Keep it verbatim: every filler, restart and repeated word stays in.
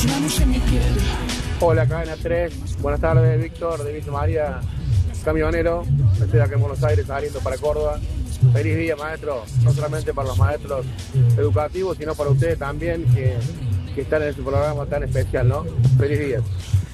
Hola, Cadena tres. Buenas tardes, Víctor, de Villa María, camionero. Estoy acá en Buenos Aires saliendo para Córdoba. Feliz día, maestro. No solamente para los maestros educativos, sino para ustedes también que, que están en este programa tan especial, ¿no? Feliz día.